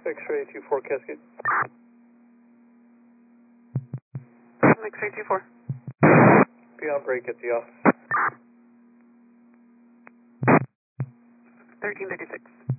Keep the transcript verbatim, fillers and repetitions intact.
X-ray two four Cascade. X-ray two four. Beyond break at the office. thirteen fifty-six.